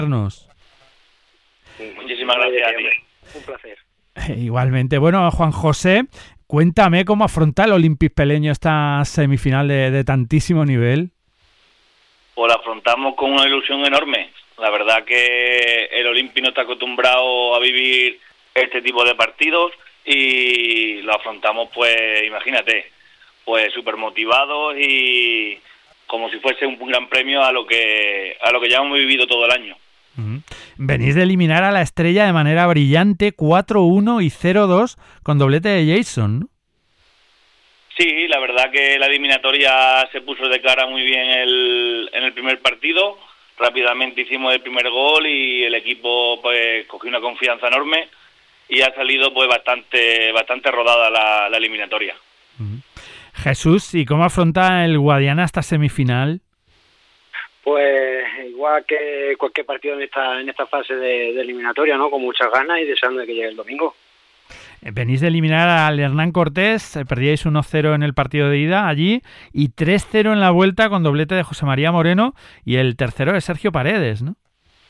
Muchísimas gracias a ti. Un placer. Igualmente. Bueno, Juan José, cuéntame cómo afronta el Olympique Peleño esta semifinal de tantísimo nivel. Pues la afrontamos con una ilusión enorme. La verdad que el Olympique no está acostumbrado a vivir este tipo de partidos y lo afrontamos, pues imagínate, pues súper motivados y como si fuese un gran premio a lo que ya hemos vivido todo el año. Venís de eliminar a la Estrella de manera brillante, 4-1 y 0-2 con doblete de Jason, ¿no? Sí, la verdad que la eliminatoria se puso de cara muy bien en el primer partido. Rápidamente hicimos el primer gol y el equipo pues cogió una confianza enorme y ha salido pues bastante rodada la eliminatoria. Jesús, ¿y cómo afronta el Guadiana esta semifinal? Pues igual que cualquier partido en esta fase de eliminatoria, ¿no? Con muchas ganas y deseando de que llegue el domingo. Venís de eliminar al Hernán Cortés, perdíais 1-0 en el partido de ida allí y 3-0 en la vuelta con doblete de José María Moreno y el tercero de Sergio Paredes, ¿no?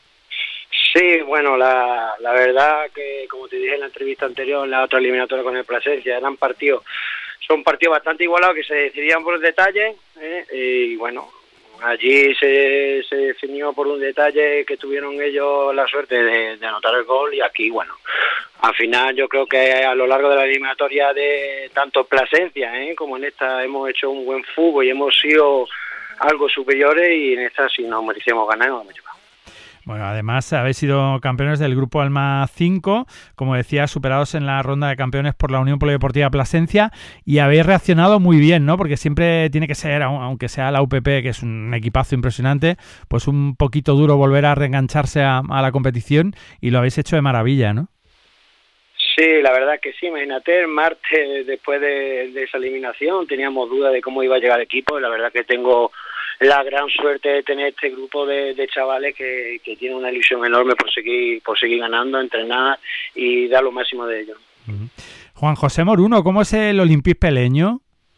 Sí, bueno, la verdad que, como te dije en la entrevista anterior, en la otra eliminatoria con el Plasencia, son partidos bastante igualados que se decidían por detalles, y bueno, allí se definió por un detalle que tuvieron ellos la suerte de anotar el gol y aquí, bueno, al final yo creo que a lo largo de la eliminatoria de tanto Plasencia como en esta hemos hecho un buen fútbol y hemos sido algo superiores y en esta sí nos merecemos ganar y nos hemos llevado. Bueno, además habéis sido campeones del Grupo Alma 5, como decía, superados en la ronda de campeones por la Unión Polideportiva Plasencia y habéis reaccionado muy bien, ¿no? Porque siempre tiene que ser, aunque sea la UPP, que es un equipazo impresionante, pues un poquito duro volver a reengancharse a la competición y lo habéis hecho de maravilla, ¿no? Sí, la verdad que sí, imagínate, el martes después de esa eliminación teníamos dudas de cómo iba a llegar el equipo y la verdad que tengo la gran suerte de tener este grupo de chavales que tienen una ilusión enorme por seguir ganando, entrenar y dar lo máximo de ellos. Juan José Moruno, ¿cómo es el Olympique Peleño?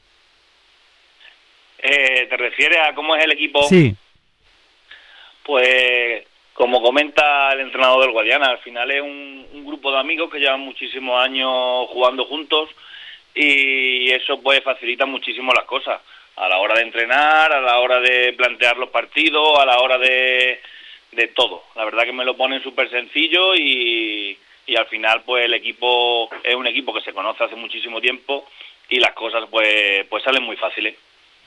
¿Te refieres a cómo es el equipo? Sí. Pues como comenta el entrenador del Guadiana, al final es un grupo de amigos que llevan muchísimos años jugando juntos y eso pues facilita muchísimo las cosas a la hora de entrenar, a la hora de plantear los partidos, a la hora de todo. La verdad que me lo ponen súper sencillo y al final pues el equipo es un equipo que se conoce hace muchísimo tiempo y las cosas pues salen muy fáciles.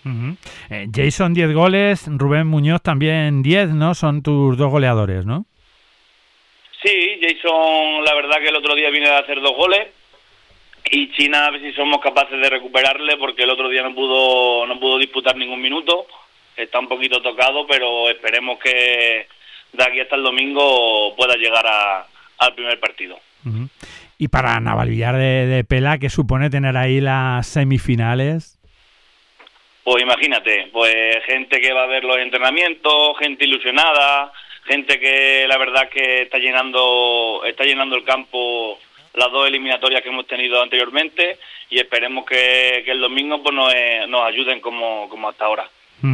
Jason 10 goles, Rubén Muñoz también 10, ¿no? Son tus dos goleadores, ¿no? Sí, Jason la verdad que el otro día viene a hacer 2 goles y China a ver si somos capaces de recuperarle porque el otro día no pudo disputar ningún minuto, está un poquito tocado, pero esperemos que de aquí hasta el domingo pueda llegar al primer partido. Y para Navalvillar de Pela, ¿qué supone tener ahí las semifinales? Pues imagínate, pues gente que va a ver los entrenamientos, gente ilusionada, gente que la verdad que está llenando el campo las 2 eliminatorias que hemos tenido anteriormente y esperemos que el domingo pues nos ayuden como hasta ahora.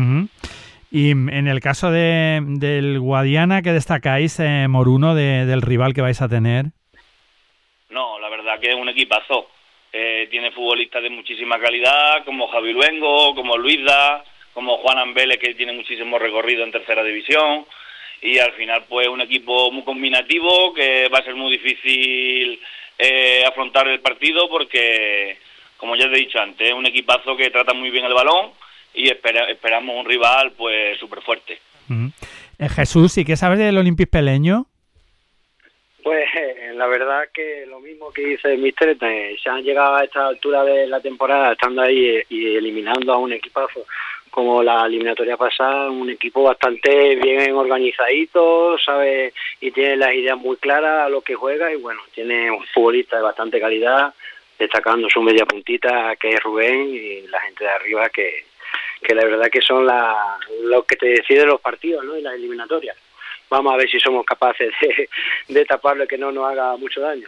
Y en el caso del Guadiana, ¿qué destacáis, Moruno, del rival que vais a tener? No, la verdad que es un equipazo. Tiene futbolistas de muchísima calidad, como Javi Luengo, como Luisda, como Juan Ambele, que tiene muchísimo recorrido en tercera división, y al final pues un equipo muy combinativo que va a ser muy difícil afrontar el partido porque, como ya te he dicho antes, es un equipazo que trata muy bien el balón y esperamos un rival pues súper fuerte. Jesús, ¿y qué sabes del Olympique Peleño? Pues la verdad que lo mismo que dice el míster, se han llegado a esta altura de la temporada estando ahí y eliminando a un equipazo como la eliminatoria pasada, un equipo bastante bien organizadito, sabe y tiene las ideas muy claras a lo que juega y bueno, tiene un futbolista de bastante calidad, destacando su media puntita que es Rubén y la gente de arriba que la verdad que son los que te deciden los partidos, ¿no? Y las eliminatorias. Vamos a ver si somos capaces de taparlo y que no nos haga mucho daño.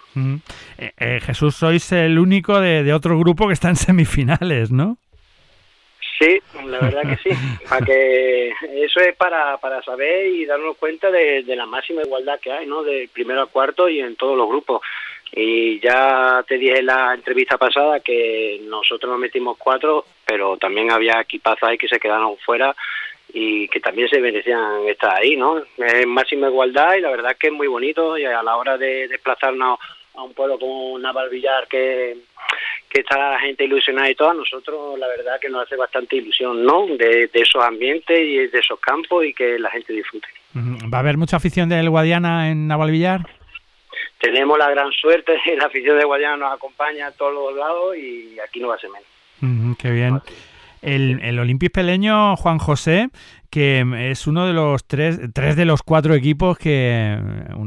Jesús, sois el único de otro grupo que está en semifinales, ¿no? Sí, la verdad que sí. Eso es para saber y darnos cuenta de la máxima igualdad que hay, ¿no? Del primero al cuarto y en todos los grupos. Y ya te dije en la entrevista pasada que nosotros nos metimos 4, pero también había equipazos ahí que se quedaron fuera y que también se merecían estar ahí, ¿no? Es máxima igualdad y la verdad es que es muy bonito, y a la hora de desplazarnos a un pueblo como Navalvillar que está la gente ilusionada y todo, a nosotros la verdad que nos hace bastante ilusión, ¿no? De esos ambientes y de esos campos y que la gente disfrute. ¿Va a haber mucha afición del Guadiana en Navalvillar? Tenemos la gran suerte de que la afición de Guadiana nos acompaña a todos los lados y aquí no va a ser menos. Qué bien. El Olimpis Peleño, Juan José, que es uno de los tres de los 4 equipos que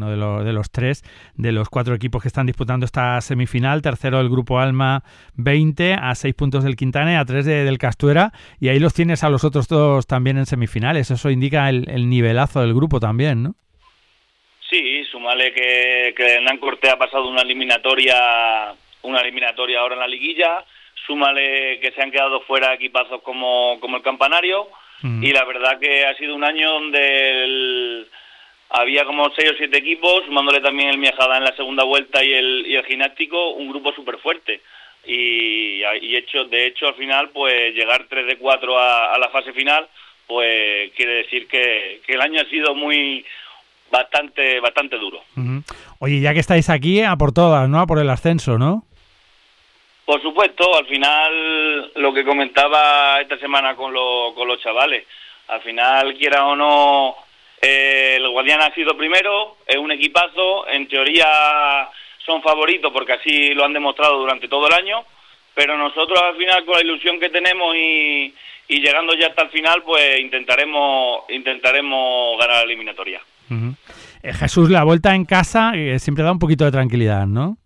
de los 4 equipos que están disputando esta semifinal, tercero del Grupo Alma 20, a 6 puntos del Quintana y a 3 del Castuera, y ahí los tienes a los otros 2 también en semifinales. Eso indica el nivelazo del grupo también, ¿no? Sí, súmale que Hernán Cortés ha pasado una eliminatoria ahora en la liguilla, súmale que se han quedado fuera equipazos como el Campanario, y la verdad que ha sido un año donde había como 6 o 7 equipos, sumándole también el Miejada en la segunda vuelta y el Gimnástico, un grupo súper fuerte. Y de hecho al final pues llegar 3 de 4 a la fase final, pues quiere decir que el año ha sido bastante duro. Oye, ya que estáis aquí, a por todas, ¿no? A por el ascenso, ¿no? Por supuesto, al final lo que comentaba esta semana con los chavales, al final, quiera o no, el Guadiana ha sido primero, es un equipazo, en teoría son favoritos porque así lo han demostrado durante todo el año, pero nosotros al final con la ilusión que tenemos y llegando ya hasta el final, pues intentaremos ganar la eliminatoria. Jesús, la vuelta en casa siempre da un poquito de tranquilidad, ¿no?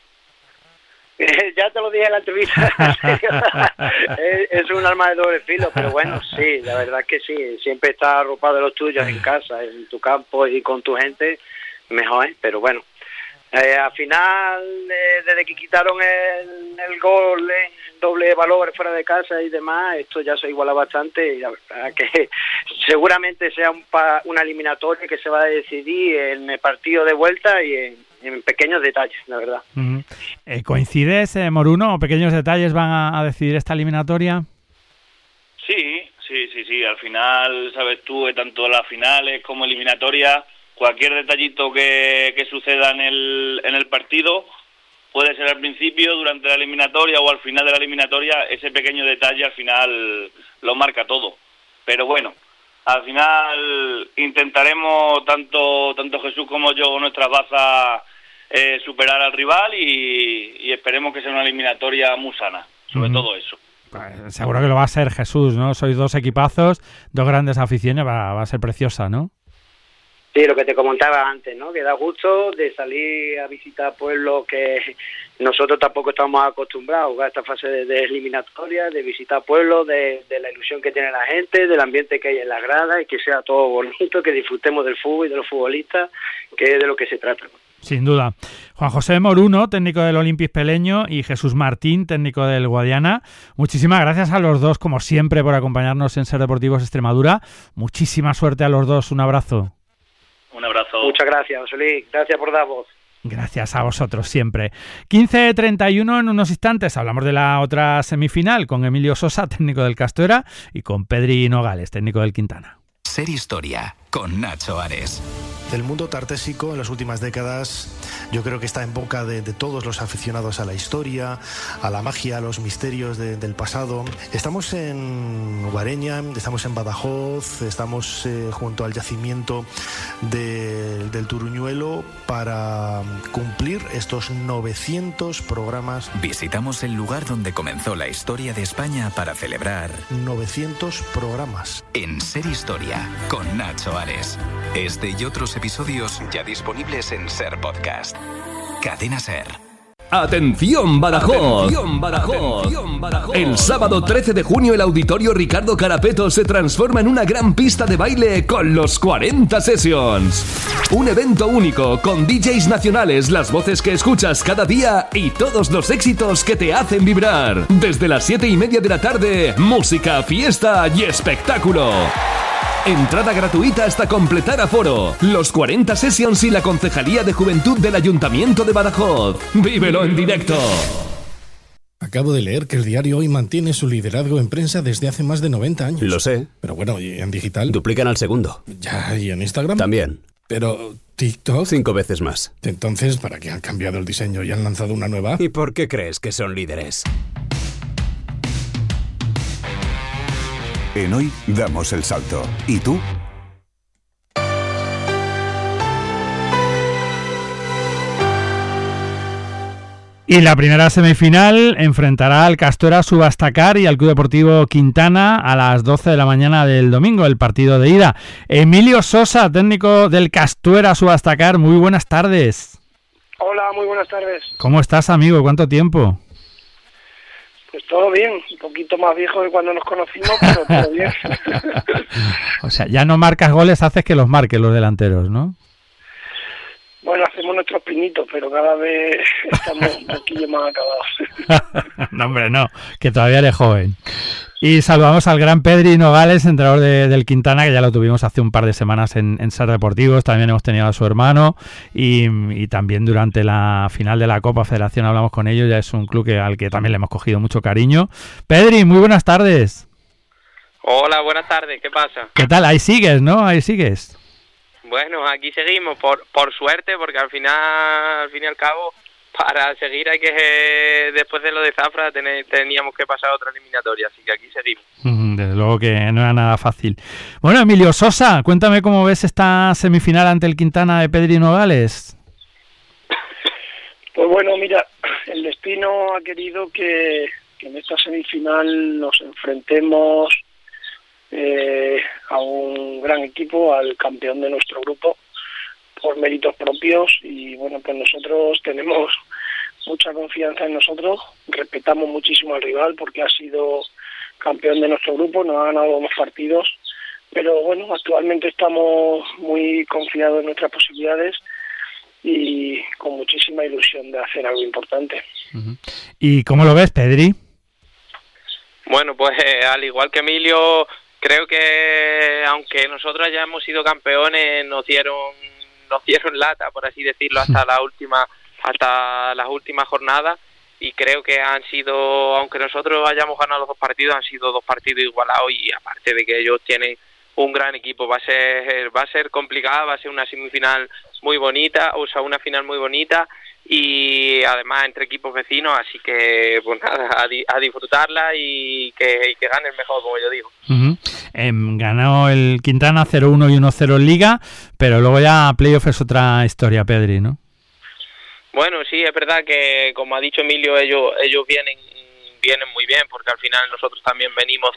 Ya te lo dije en la entrevista. Es un arma de doble filo, pero bueno, sí, la verdad es que sí. Siempre estar arropado de los tuyos en casa, en tu campo y con tu gente, mejor, pero bueno. Al final, desde que quitaron el gol, doble valor fuera de casa y demás, esto ya se iguala bastante, y la verdad que seguramente sea una eliminatoria que se va a decidir en el partido de vuelta y en pequeños detalles, la verdad. ¿Coincides, Moruno, o pequeños detalles van a decidir esta eliminatoria? Sí, al final, sabes tú, tanto las finales como eliminatorias, cualquier detallito que suceda en el partido, puede ser al principio, durante la eliminatoria o al final de la eliminatoria, ese pequeño detalle al final lo marca todo. Pero bueno, al final intentaremos, tanto Jesús como yo, con nuestras bazas, superar al rival y esperemos que sea una eliminatoria muy sana, sobre todo eso. Pues seguro que lo va a ser, Jesús, ¿no? Sois 2 equipazos, 2 grandes aficiones, va a ser preciosa, ¿no? Sí, lo que te comentaba antes, ¿no? Que da gusto de salir a visitar pueblos que nosotros tampoco estamos acostumbrados a jugar esta fase de eliminatoria, de visitar pueblos, de la ilusión que tiene la gente, del ambiente que hay en las gradas y que sea todo bonito, que disfrutemos del fútbol y de los futbolistas, que es de lo que se trata. Sin duda. Juan José Moruno, técnico del Olimpis Peleño, y Jesús Martín, técnico del Guadiana. Muchísimas gracias a los dos, como siempre, por acompañarnos en Ser Deportivos Extremadura. Muchísima suerte a los dos. Un abrazo. Un abrazo. Muchas gracias, José Luis. Gracias por dar voz. Gracias a vosotros siempre. 15:31 en unos instantes. Hablamos de la otra semifinal con Emilio Sosa, técnico del Castuera, y con Pedri Nogales, técnico del Quintana. Ser Historia con Nacho Ares. El mundo tartésico en las últimas décadas yo creo que está en boca de todos los aficionados a la historia, a la magia, a los misterios del pasado. Estamos en Guareña, estamos en Badajoz, estamos junto al yacimiento del Turuñuelo para cumplir estos 900 programas. Visitamos el lugar donde comenzó la historia de España para celebrar 900 programas. En Ser Historia con Nacho Ares. Este y otros episodios ya disponibles en Ser Podcast. Cadena Ser. ¡Atención Badajoz! ¡Atención Badajoz! ¡Atención Badajoz! El sábado 13 de junio el Auditorio Ricardo Carapeto se transforma en una gran pista de baile con los 40 Sessions. Un evento único con DJs nacionales, las voces que escuchas cada día y todos los éxitos que te hacen vibrar. Desde las 7:30 de la tarde, música, fiesta y espectáculo. Entrada gratuita hasta completar aforo. Los 40 Sessions y la Concejalía de Juventud del Ayuntamiento de Badajoz. ¡Vívelo en directo! Acabo de leer que el diario Hoy mantiene su liderazgo en prensa desde hace más de 90 años. Lo sé. Pero bueno, ¿y en digital? Duplican al segundo. Ya, ¿y en Instagram? También. Pero TikTok... 5 veces más. Entonces, ¿para qué han cambiado el diseño y han lanzado una nueva? ¿Y por qué crees que son líderes? En Hoy damos el salto. ¿Y tú? Y la primera semifinal enfrentará al Castuera Subastacar y al Club Deportivo Quintana a las 12 de la mañana del domingo, el partido de ida. Emilio Sosa, técnico del Castuera Subastacar, muy buenas tardes. Hola, muy buenas tardes. ¿Cómo estás, amigo? ¿Cuánto tiempo? Pues todo bien, un poquito más viejo de cuando nos conocimos, pero todo bien. O sea, ya no marcas goles, haces que los marquen los delanteros, ¿no? Bueno, hacemos nuestros pinitos, pero cada vez estamos un poquillo más acabados. No, hombre, no, que todavía eres joven. Y saludamos al gran Pedri Nogales, entrenador del Quintana, que ya lo tuvimos hace un par de semanas en Ser Deportivos. También hemos tenido a su hermano y también durante la final de la Copa Federación hablamos con ellos. Ya es un club al que también le hemos cogido mucho cariño. Pedri, muy buenas tardes. Hola, buenas tardes, ¿qué pasa? ¿Qué tal? Ahí sigues, ¿no? Ahí sigues. Bueno, aquí seguimos, por suerte, porque al fin y al cabo, para seguir hay que, después de lo de Zafra, teníamos que pasar otra eliminatoria, así que aquí seguimos. Desde luego que no era nada fácil. Bueno, Emilio Sosa, cuéntame cómo ves esta semifinal ante el Quintana de Pedri Nogales. Pues bueno, mira, el destino ha querido que en esta semifinal nos enfrentemos a un gran equipo, al campeón de nuestro grupo, por méritos propios, y bueno, pues nosotros tenemos mucha confianza en nosotros, respetamos muchísimo al rival porque ha sido campeón de nuestro grupo, nos ha ganado 2 partidos, pero bueno, actualmente estamos muy confiados en nuestras posibilidades y con muchísima ilusión de hacer algo importante. ¿Y cómo lo ves, Pedri? Bueno, pues al igual que Emilio, creo que aunque nosotros ya hemos sido campeones, nos dieron lata, por así decirlo, hasta las últimas jornadas, y creo que han sido, aunque nosotros hayamos ganado los 2 partidos, han sido 2 partidos igualados, y aparte de que ellos tienen un gran equipo, va a ser complicada, va a ser una semifinal muy bonita, o sea, una final muy bonita, y además entre equipos vecinos, así que pues nada, a disfrutarla y que gane el mejor, como yo digo. Ganó el Quintana 0-1 y 1-0 en Liga, pero luego ya playoff es otra historia, Pedri, ¿no? Bueno, sí, es verdad que, como ha dicho Emilio, ellos vienen muy bien, porque al final nosotros también venimos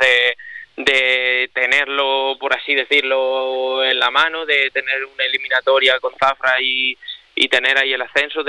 de tenerlo, por así decirlo, en la mano, de tener una eliminatoria con Zafra y tener ahí el ascenso,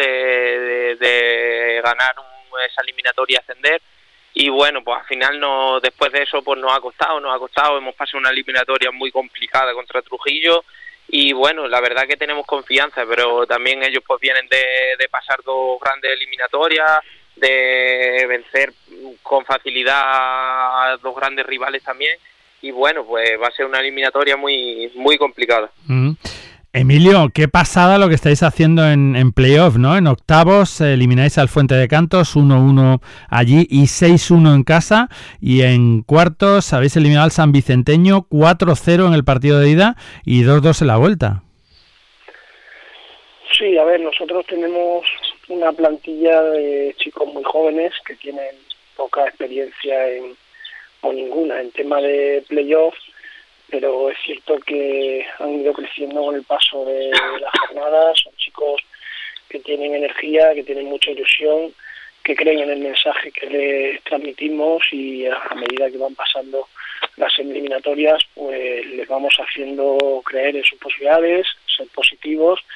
de ganar esa eliminatoria y ascender. Y bueno, pues al final después de eso pues nos ha costado, hemos pasado una eliminatoria muy complicada contra Trujillo, y bueno, la verdad que tenemos confianza, pero también ellos pues vienen de pasar 2 grandes eliminatorias, de vencer con facilidad a 2 grandes rivales también, y bueno, pues va a ser una eliminatoria muy, muy complicada. Emilio, qué pasada lo que estáis haciendo en playoff, ¿no? En octavos elimináis al Fuente de Cantos 1-1 allí y 6-1 en casa, y en cuartos habéis eliminado al San Vicenteño 4-0 en el partido de ida y 2-2 en la vuelta. Sí, a ver, nosotros tenemos una plantilla de chicos muy jóvenes que tienen poca experiencia o ninguna en tema de playoff, pero es cierto que han ido creciendo con el paso de las jornadas. Son chicos que tienen energía, que tienen mucha ilusión, que creen en el mensaje que les transmitimos, y a medida que van pasando las eliminatorias, pues les vamos haciendo creer en sus posibilidades, ser positivos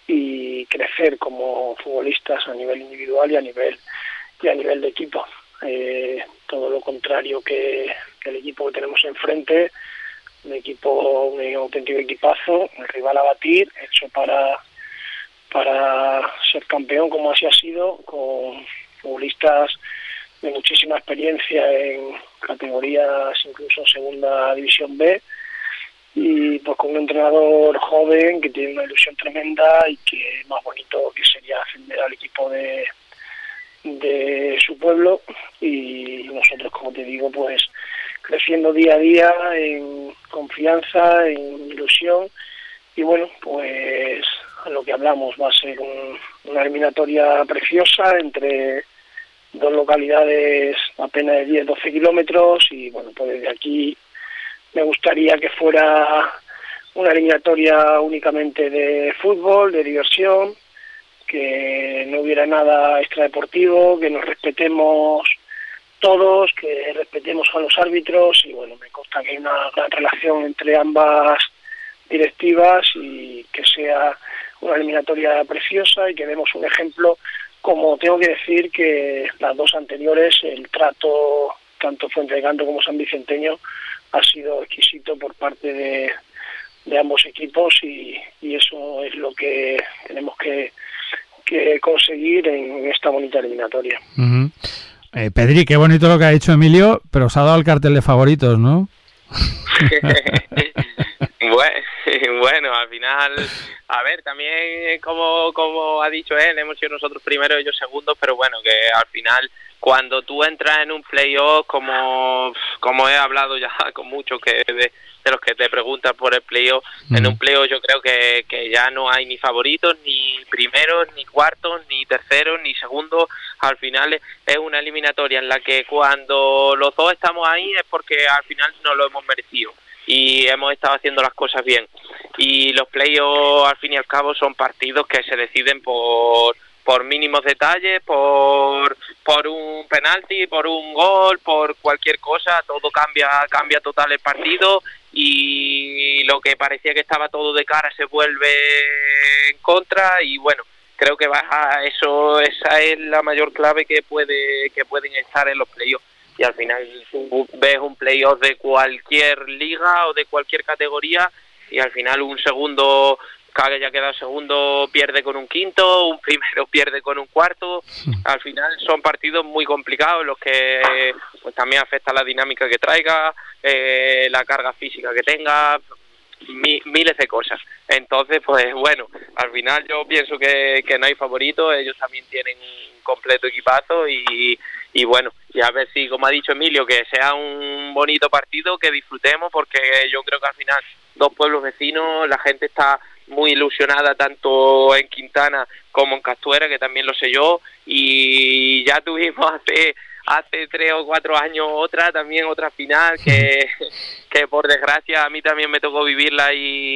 y crecer como futbolistas a nivel individual y a nivel de equipo. Todo lo contrario que el equipo que tenemos enfrente, un auténtico equipazo, el rival a batir, hecho para ser campeón, como así ha sido, con futbolistas de muchísima experiencia en categorías, incluso segunda división B, y pues con un entrenador joven que tiene una ilusión tremenda y que más bonito que sería ascender al equipo de su pueblo, y nosotros, como te digo, pues creciendo día a día en confianza, en ilusión, y bueno, pues a lo que hablamos, va a ser una eliminatoria preciosa entre dos localidades apenas de 10-12 kilómetros, y bueno, pues desde aquí me gustaría que fuera una eliminatoria únicamente de fútbol, de diversión, que no hubiera nada extradeportivo, que nos respetemos todos, que respetemos a los árbitros, y bueno, me consta que hay una gran relación entre ambas directivas y que sea una eliminatoria preciosa y que demos un ejemplo, como tengo que decir que las dos anteriores, el trato tanto Fuente de Canto como San Vicenteño ha sido exquisito por parte de ambos equipos, y eso es lo que tenemos que conseguir en esta bonita eliminatoria. Uh-huh. Pedri, qué bonito lo que ha dicho Emilio, pero os ha dado el cartel de favoritos, ¿no? Bueno, al final, a ver, también como ha dicho él, hemos sido nosotros primeros, ellos segundos, pero bueno, que al final cuando tú entras en un playoff, como he hablado ya con muchos de los que te preguntan por el playoff, en un playoff yo creo que ya no hay ni favoritos, ni primeros, ni cuartos, ni terceros, ni segundos. Al final es una eliminatoria en la que cuando los dos estamos ahí es porque al final nos lo hemos merecido y hemos estado haciendo las cosas bien. Y los playoffs al fin y al cabo son partidos que se deciden por mínimos detalles, por un penalti, por un gol, por cualquier cosa. Todo cambia total el partido, y lo que parecía que estaba todo de cara se vuelve en contra, y bueno, creo que esa es la mayor clave que pueden estar en los playoffs. Y al final ves un playoff de cualquier liga o de cualquier categoría, y al final un segundo que haya quedado segundo pierde con un quinto, un primero pierde con un cuarto. Al final son partidos muy complicados, los que pues también afecta la dinámica que traiga, la carga física que tenga, miles de cosas. Entonces, pues bueno, al final yo pienso que no hay favoritos, ellos también tienen un completo equipazo, y bueno, y a ver si, como ha dicho Emilio, que sea un bonito partido, que disfrutemos, porque yo creo que al final dos pueblos vecinos, la gente está muy ilusionada tanto en Quintana como en Castuera, que también lo sé yo, y ya tuvimos hace 3 o 4 años otra final que por desgracia a mí también me tocó vivirla,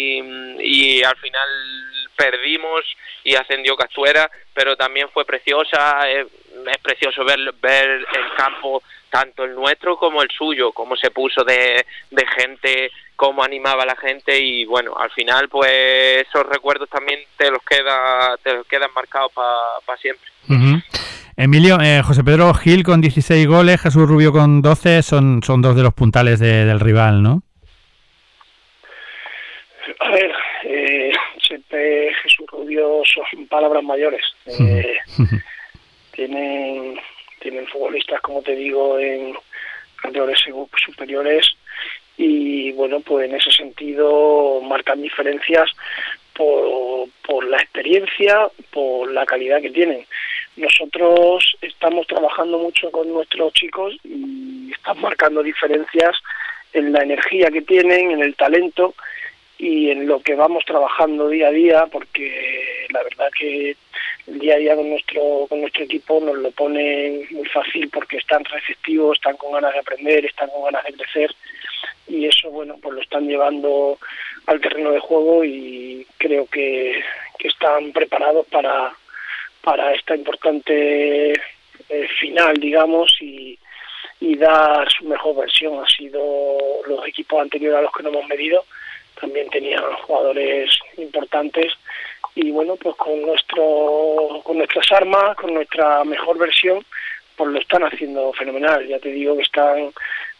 y al final perdimos y ascendió Castuera, pero también fue preciosa. Es precioso ver el campo, tanto el nuestro como el suyo, cómo se puso de gente, cómo animaba a la gente, y bueno, al final pues esos recuerdos también te los quedan marcados para siempre. Uh-huh. Emilio, José Pedro Gil con 16 goles, Jesús Rubio con 12, son dos de los puntales del rival, ¿no? A ver, siempre Jesús Rubio son palabras mayores. Tienen futbolistas, como te digo, en categorías superiores, y bueno, pues en ese sentido marcan diferencias por la experiencia, por la calidad que tienen. Nosotros estamos trabajando mucho con nuestros chicos y están marcando diferencias en la energía que tienen, en el talento y en lo que vamos trabajando día a día, porque la verdad que el día a día con nuestro equipo nos lo ponen muy fácil, porque están receptivos, están con ganas de aprender, están con ganas de crecer, y eso, bueno, pues lo están llevando al terreno de juego, y creo que están preparados para esta importante final, digamos, y dar su mejor versión. Han sido los equipos anteriores a los que nos hemos medido, también tenían jugadores importantes, y bueno, pues con nuestras armas, con nuestra mejor versión, pues lo están haciendo fenomenal. Ya te digo que están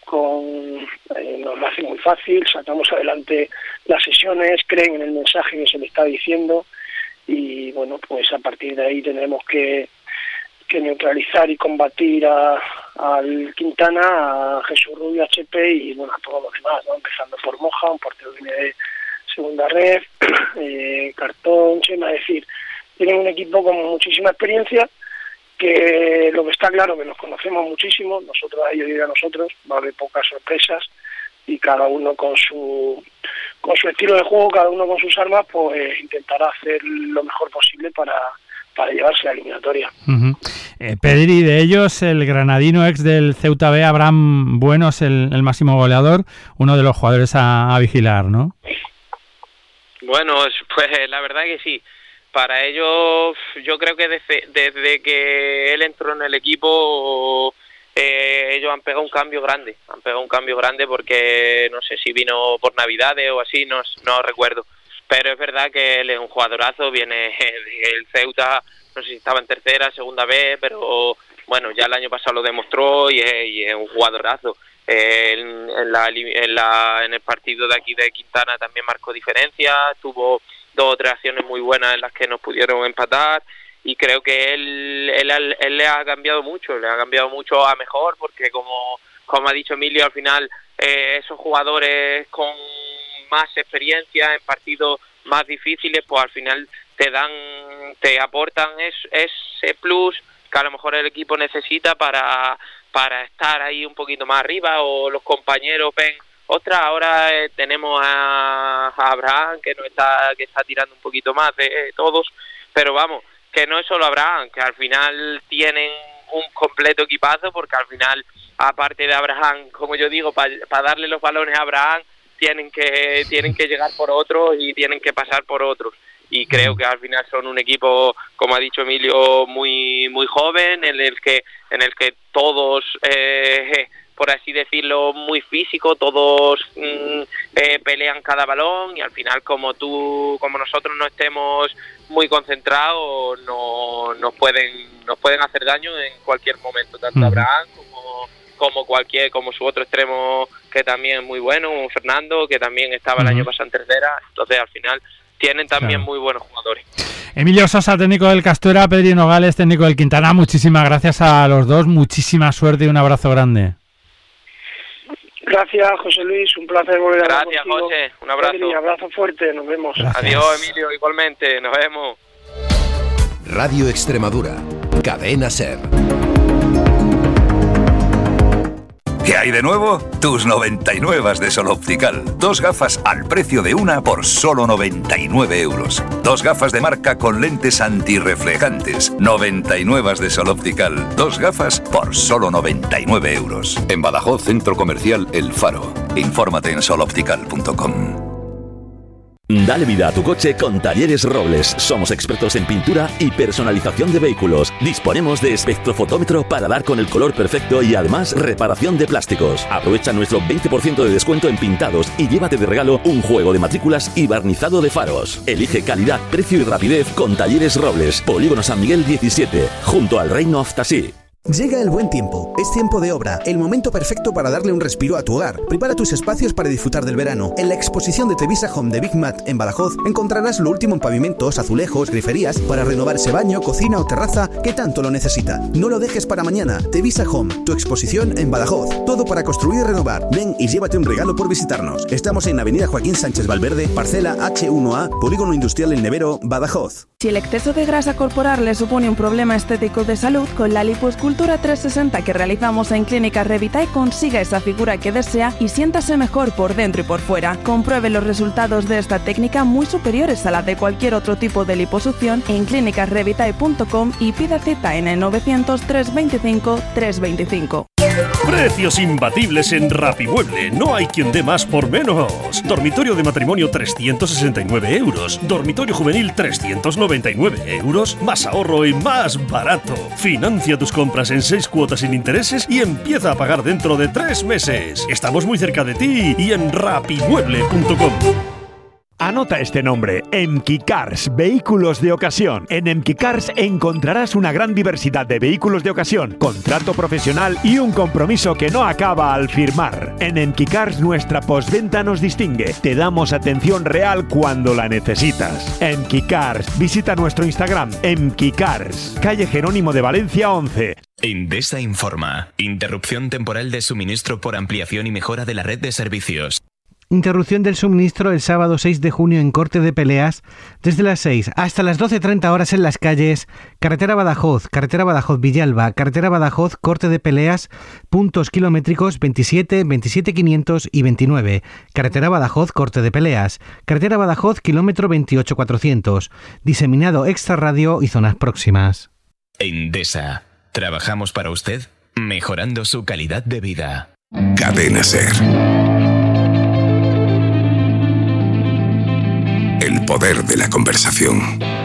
nos lo hacen muy fácil, sacamos adelante las sesiones, creen en el mensaje que se le está diciendo, y bueno, pues a partir de ahí tendremos que neutralizar y combatir al Quintana, a Jesús Rubio, a Chepe y bueno, a todos los demás, ¿no? Empezando por Moja, un portero que viene de segunda red, Cartón, Chema, es decir, tienen un equipo con muchísima experiencia, que lo que está claro que nos conocemos muchísimo, nosotros a ellos y a nosotros, va a haber pocas sorpresas, y cada uno con su estilo de juego, cada uno con sus armas, pues intentará hacer lo mejor posible para llevarse la eliminatoria. Pedri, de ellos, el granadino ex del Ceuta B, Abraham Bueno, es el máximo goleador, uno de los jugadores a vigilar, ¿no? Bueno, pues la verdad que sí. Para ellos, yo creo que desde que él entró en el equipo, ellos han pegado un cambio grande. Porque no sé si vino por Navidades o así, no recuerdo. Pero es verdad que él es un jugadorazo, viene del Ceuta, no sé si estaba en tercera, segunda vez, pero bueno, ya el año pasado lo demostró y es un jugadorazo. En el partido de aquí de Quintana también marcó diferencia, tuvo 2 o 3 acciones muy buenas en las que nos pudieron empatar, y creo que él le ha cambiado mucho a mejor, porque como ha dicho Emilio, al final esos jugadores con más experiencia en partidos más difíciles, pues al final te aportan ese plus que a lo mejor el equipo necesita para estar ahí un poquito más arriba, o los compañeros ven, ostras, ahora tenemos a Abraham que está tirando un poquito más de todos, pero vamos, que no es solo Abraham, que al final tienen un completo equipazo, porque al final, aparte de Abraham, como yo digo, para darle los balones a Abraham, tienen que llegar por otros y tienen que pasar por otros. Y creo que al final son un equipo, como ha dicho Emilio, muy muy joven, en el que todos, por así decirlo, muy físico, todos pelean cada balón, y al final como nosotros no estemos muy concentrados, nos pueden hacer daño en cualquier momento, tanto Abraham como su otro extremo, que también es muy bueno, como Fernando, que también estaba el año pasado en tercera. Entonces al final tienen también muy buenos jugadores. Emilio Sosa, técnico del Castuera, Pedri Nogales, técnico del Quintana, muchísimas gracias a los dos, muchísima suerte y un abrazo grande. Gracias, José Luis, un placer volver a hablar contigo. Gracias, José, un abrazo. Pedri, abrazo fuerte, nos vemos. Gracias. Adiós, Emilio, igualmente, nos vemos. Radio Extremadura, Cadena SER. ¿Qué hay de nuevo? Tus 99 de Sol Optical. 2 gafas al precio de una por solo 99 euros. 2 gafas de marca con lentes antirreflejantes. 99 de Sol Optical. 2 gafas por solo 99 euros. En Badajoz, Centro Comercial El Faro. Infórmate en soloptical.com. Dale vida a tu coche con Talleres Robles. Somos expertos en pintura y personalización de vehículos. Disponemos de espectrofotómetro para dar con el color perfecto y además reparación de plásticos. Aprovecha nuestro 20% de descuento en pintados y llévate de regalo un juego de matrículas y barnizado de faros. Elige calidad, precio y rapidez con Talleres Robles. Polígono San Miguel 17, junto al Reino of Tasí. Llega el buen tiempo, es tiempo de obra, el momento perfecto para darle un respiro a tu hogar. Prepara tus espacios para disfrutar del verano. En la exposición de Tevisa Home de Big Mat en Badajoz encontrarás lo último en pavimentos, azulejos, griferías para renovar ese baño, cocina o terraza que tanto lo necesita. No lo dejes para mañana. Tevisa Home, tu exposición en Badajoz. Todo para construir y renovar. Ven y llévate un regalo por visitarnos. Estamos en Avenida Joaquín Sánchez Valverde, parcela H1A, Polígono Industrial El Nevero, Badajoz. Si el exceso de grasa corporal le supone un problema estético de salud, con la liposcultura 360 que realizamos en Clínica Revitae consiga esa figura que desea y siéntase mejor por dentro y por fuera. Compruebe los resultados de esta técnica muy superiores a la de cualquier otro tipo de liposucción en clinicasrevitae.com y pida cita en el 900 325 325. Precios imbatibles en Rapimueble. No hay quien dé más por menos. Dormitorio de matrimonio 369 euros. Dormitorio juvenil 399 euros. Más ahorro y más barato. Financia tus compras en 6 cuotas sin intereses y empieza a pagar dentro de 3 meses. Estamos muy cerca de ti y en rapimueble.com. Anota este nombre, Emquicars, vehículos de ocasión. En Emquicars encontrarás una gran diversidad de vehículos de ocasión, contrato profesional y un compromiso que no acaba al firmar. En Emquicars nuestra postventa nos distingue. Te damos atención real cuando la necesitas. Emquicars, visita nuestro Instagram, Emquicars, calle Jerónimo de Valencia 11. Endesa informa. Interrupción temporal de suministro por ampliación y mejora de la red de servicios. Interrupción del suministro el sábado 6 de junio en Corte de Peleas, desde las 6 hasta las 12:30 horas en las calles Carretera Badajoz Villalba, Carretera Badajoz, Corte de Peleas, puntos kilométricos 27, 27.500 y 29. Carretera Badajoz, Corte de Peleas, Carretera Badajoz, kilómetro 28.400. Diseminado Extra Radio y zonas próximas. Endesa. Trabajamos para usted, mejorando su calidad de vida. Cadena SER. El poder de la conversación.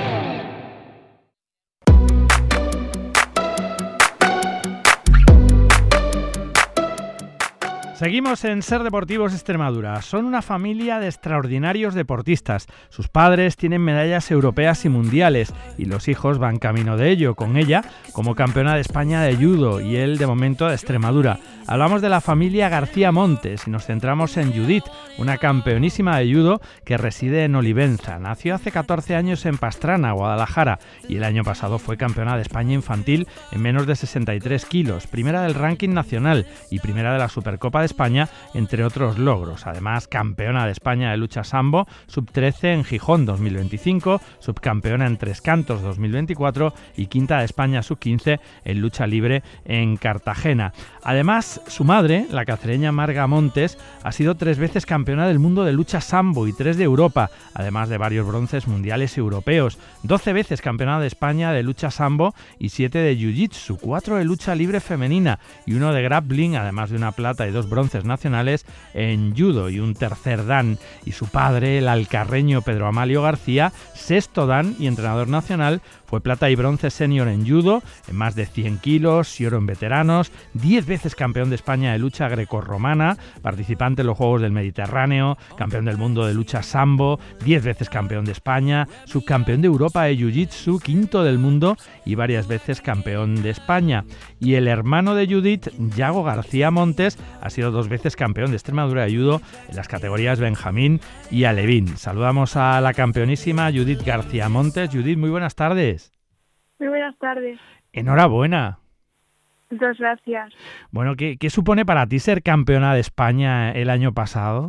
Seguimos en Ser Deportivos Extremadura. Son una familia de extraordinarios deportistas. Sus padres tienen medallas europeas y mundiales y los hijos van camino de ello, con ella como campeona de España de judo y él de momento de Extremadura. Hablamos de la familia García Montes y nos centramos en Judith, una campeonísima de judo que reside en Olivenza. Nació hace 14 años en Pastrana, Guadalajara, y el año pasado fue campeona de España infantil en menos de 63 kilos, primera del ranking nacional y primera de la Supercopa de España, entre otros logros. Además, campeona de España de lucha sambo, sub-13 en Gijón 2025, subcampeona en Tres Cantos 2024 y quinta de España sub-15 en lucha libre en Cartagena. Además, su madre, la cacereña Marga Montes, ha sido 3 veces campeona del mundo de lucha sambo y 3 de Europa, además de varios bronces mundiales europeos, 12 veces campeona de España de lucha sambo y 7 de jiu-jitsu, 4 de lucha libre femenina y 1 de grappling, además de una plata y 2 bronces nacionales en judo y un tercer dan. Y su padre, el alcarreño Pedro Amalio García, sexto dan y entrenador nacional, fue plata y bronce senior en judo, en más de 100 kilos y oro en veteranos, 10 veces campeón de España de lucha grecorromana, participante en los Juegos del Mediterráneo, campeón del mundo de lucha sambo, 10 veces campeón de España, subcampeón de Europa de jiu-jitsu, quinto del mundo y varias veces campeón de España. Y el hermano de Judith, Yago García Montes, ha sido 2 veces campeón de Extremadura de judo en las categorías Benjamín y Alevín. Saludamos a la campeonísima Judith García Montes. Judith, muy buenas tardes. Muy buenas tardes. Enhorabuena. Muchas gracias. Bueno, ¿qué supone para ti ser campeona de España el año pasado?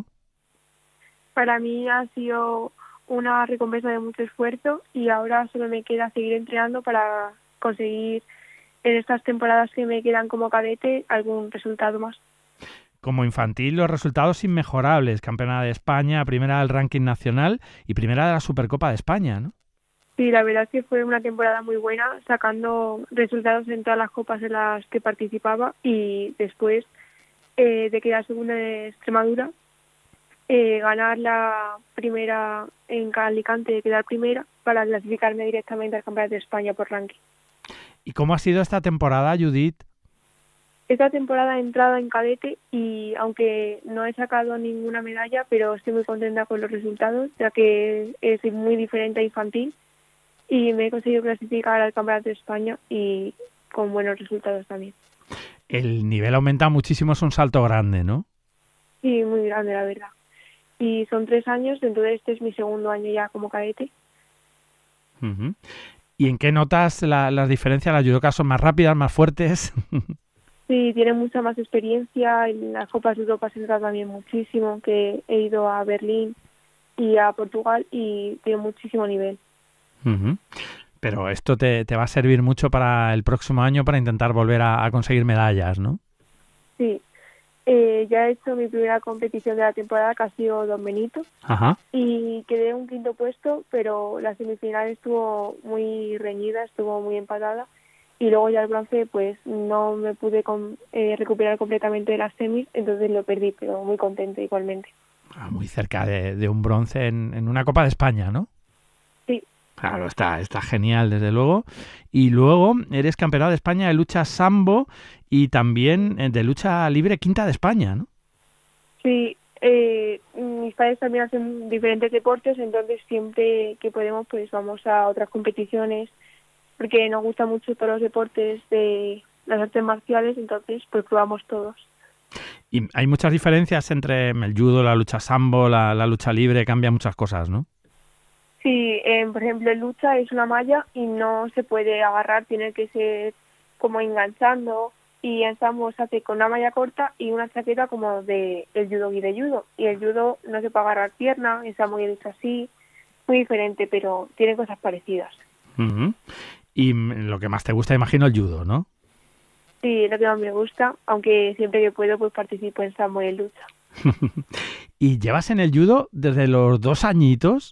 Para mí ha sido una recompensa de mucho esfuerzo y ahora solo me queda seguir entrenando para conseguir en estas temporadas que me quedan como cadete algún resultado más. Como infantil, los resultados inmejorables. Campeona de España, primera del ranking nacional y primera de la Supercopa de España, ¿no? Sí, la verdad es que fue una temporada muy buena, sacando resultados en todas las copas en las que participaba y después de quedar segunda de Extremadura, ganar la primera en Alicante, quedar primera para clasificarme directamente al Campeonato de España por ranking. ¿Y cómo ha sido esta temporada, Judith? Esta temporada he entrado en cadete y aunque no he sacado ninguna medalla, pero estoy muy contenta con los resultados, ya que es muy diferente a infantil. Y me he conseguido clasificar al Campeonato de España y con buenos resultados también. El nivel aumenta muchísimo, es un salto grande, ¿no? Sí, muy grande, la verdad. Y son 3 años, entonces este es mi segundo año ya como cadete. Uh-huh. ¿Y en qué notas las diferencias? ¿Las judocas son más rápidas, más fuertes? Sí, tienen mucha más experiencia. En las Copas de Europa se nota también muchísimo, que he ido a Berlín y a Portugal y tiene muchísimo nivel. Uh-huh. Pero esto te va a servir mucho para el próximo año para intentar volver a conseguir medallas, ¿no? Sí, ya he hecho mi primera competición de la temporada, que ha sido Don Benito. Ajá. Y quedé en un 5º puesto, pero la semifinal estuvo muy reñida, estuvo muy empatada y luego ya el bronce pues no me pude recuperar completamente de las semis, entonces lo perdí, pero muy contenta igualmente. Muy cerca de un bronce en una Copa de España, ¿no? Sí. Claro, está genial, desde luego. Y luego eres campeona de España de lucha sambo y también de lucha libre quinta de España, ¿no? Sí, mis padres también hacen diferentes deportes, entonces siempre que podemos pues vamos a otras competiciones, porque nos gustan mucho todos los deportes de las artes marciales, entonces pues probamos todos. Y hay muchas diferencias entre el judo, la lucha sambo, la lucha libre, cambian muchas cosas, ¿no? Sí, por ejemplo, en lucha es una malla y no se puede agarrar, tiene que ser como enganchando, y en sambo se hace con una malla corta y una chaqueta como de el judogi de judo, y el judo no se puede agarrar pierna, en sambo es así, muy diferente, pero tiene cosas parecidas. Uh-huh. Y lo que más te gusta, imagino, el judo, ¿no? Sí, lo que más me gusta, aunque siempre que puedo pues participo en sambo y en lucha. ¿Y llevas en el judo desde los 2 añitos?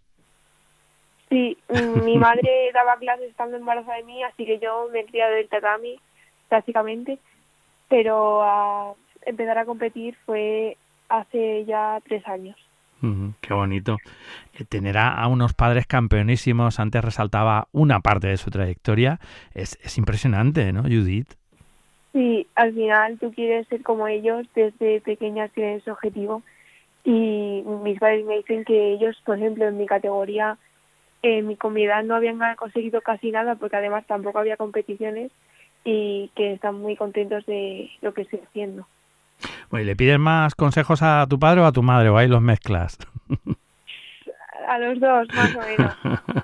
Sí, mi madre daba clases estando embarazada de mí, así que yo me he criado del tatami, básicamente, pero a empezar a competir fue hace ya 3 años. Qué bonito. Tener a unos padres campeonísimos, antes resaltaba una parte de su trayectoria, es impresionante, ¿no, Judith? Sí, al final tú quieres ser como ellos, desde pequeñas tienes ese objetivo, y mis padres me dicen que ellos, por ejemplo, en mi categoría, en mi comunidad no habían conseguido casi nada, porque además tampoco había competiciones, y que están muy contentos de lo que estoy haciendo. Bueno, ¿y le pides más consejos a tu padre o a tu madre, o ahí los mezclas? A los dos, más o menos.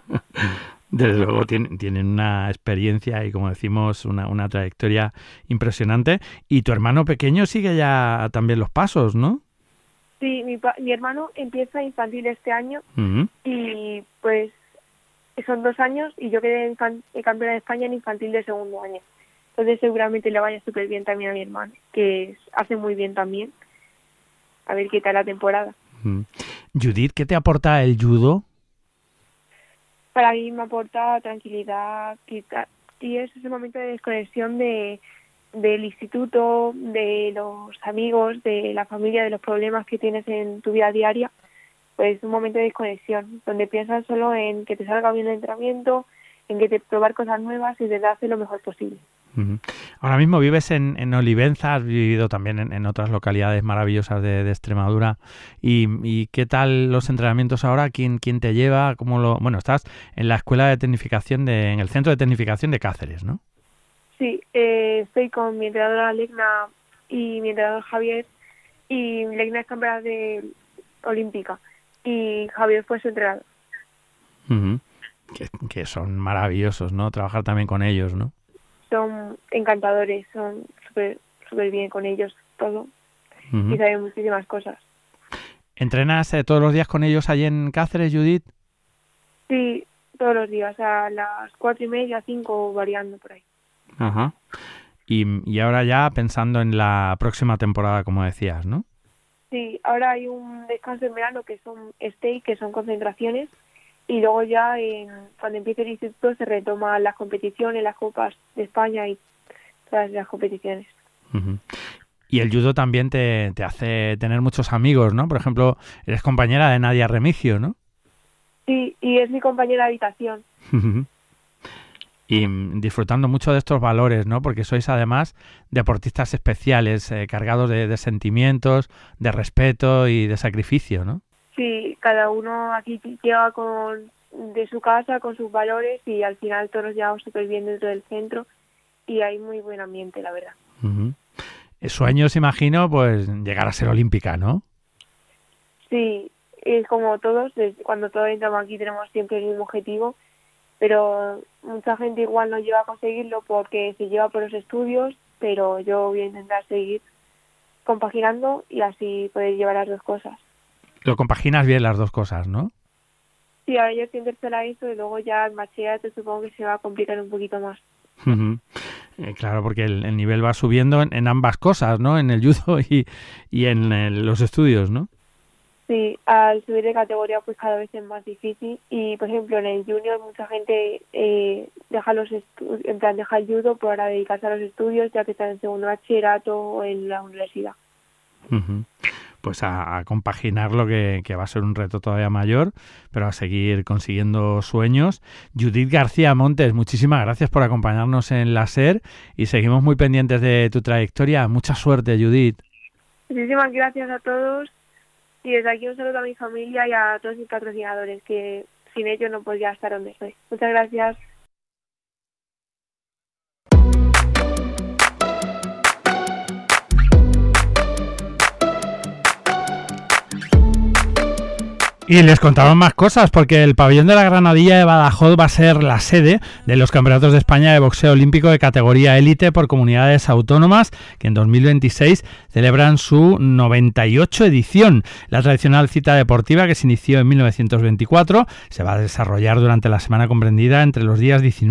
Desde luego tienen una experiencia y, como decimos, una trayectoria impresionante. Y tu hermano pequeño sigue ya también los pasos, ¿no? Sí, mi hermano empieza infantil este año. Uh-huh. Y pues son 2 años y yo quedé campeona de España en infantil de 2º año. Entonces seguramente le vaya súper bien también a mi hermano, que hace muy bien también. A ver qué tal la temporada. Uh-huh. Judith, ¿qué te aporta el judo? Para mí me aporta tranquilidad y es ese momento de desconexión del instituto, de los amigos, de la familia, de los problemas que tienes en tu vida diaria. Pues un momento de desconexión, donde piensas solo en que te salga bien el entrenamiento, en que te probar cosas nuevas y de hacer lo mejor posible. Uh-huh. Ahora mismo vives en Olivenza, has vivido también en otras localidades maravillosas de Extremadura. ¿Y qué tal los entrenamientos ahora? ¿Quién te lleva? Bueno, estás en la escuela de tecnificación, en el centro de tecnificación de Cáceres, ¿no? Sí, estoy con mi entrenadora Legna y mi entrenador Javier, y Legna es campeona olímpica y Javier fue su entrenador. Uh-huh. Que son maravillosos, ¿no? Trabajar también con ellos, ¿no? Son encantadores, son súper bien con ellos todo. Uh-huh. Y saben muchísimas cosas. ¿Entrenas todos los días con ellos allí en Cáceres, Judith? Sí, todos los días, a las 4:30, 5, variando por ahí. Ajá. Y ahora ya pensando en la próxima temporada, como decías, ¿no? Sí, ahora hay un descanso en verano que son stay, que son concentraciones, y luego ya cuando empiece el instituto se retoman las competiciones, las copas de España y todas las competiciones. Uh-huh. Y el judo también te hace tener muchos amigos, ¿no? Por ejemplo, eres compañera de Nadia Remigio, ¿no? Sí, y es mi compañera de habitación. Uh-huh. Y disfrutando mucho de estos valores, ¿no? Porque sois además deportistas especiales, cargados de sentimientos, de respeto y de sacrificio, ¿no? Sí, cada uno aquí llega de su casa con sus valores y al final todos nos llevamos súper bien dentro del centro y hay muy buen ambiente, la verdad. Uh-huh. Sueños, imagino, pues llegar a ser olímpica, ¿no? Sí, es como todos, cuando todos entramos aquí tenemos siempre el mismo objetivo, pero mucha gente igual no llega a conseguirlo porque se lleva por los estudios, pero yo voy a intentar seguir compaginando y así poder llevar las dos cosas. Lo compaginas bien las dos cosas, ¿no? Sí, ahora yo estoy en tercera ESO y luego ya en bachillerato supongo que se va a complicar un poquito más. Uh-huh. Claro, porque el nivel va subiendo en ambas cosas, ¿no? En el judo y en los estudios, ¿no? Sí, al subir de categoría pues cada vez es más difícil y, por ejemplo, en el junior mucha gente deja el judo para dedicarse a los estudios ya que están en segundo bachillerato o en la universidad. Uh-huh. Pues a compaginarlo, que va a ser un reto todavía mayor, pero a seguir consiguiendo sueños. Judith García Montes, muchísimas gracias por acompañarnos en la SER y seguimos muy pendientes de tu trayectoria. Mucha suerte, Judith. Muchísimas gracias a todos Y desde aquí un saludo a mi familia y a todos mis patrocinadores, que sin ellos no podría estar donde estoy. Muchas gracias. Y les contamos más cosas, porque el pabellón de la Granadilla de Badajoz va a ser la sede de los Campeonatos de España de Boxeo Olímpico de categoría élite por comunidades autónomas, que en 2026 celebran su 98 edición. La tradicional cita deportiva, que se inició en 1924, se va a desarrollar durante la semana comprendida entre los días 19